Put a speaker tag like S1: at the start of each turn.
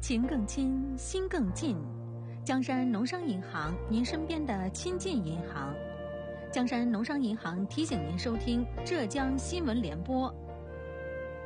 S1: 情更亲，心更近。江山农商银行，您身边的亲近银行。江山农商银行提醒您收听浙江新闻联播